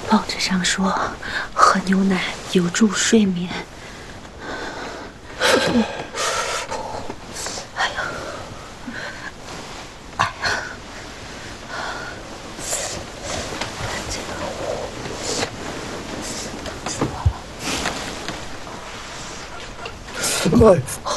报纸上说喝牛奶有助睡眠。哎呀，哎呀，这个疼死我了。 哎。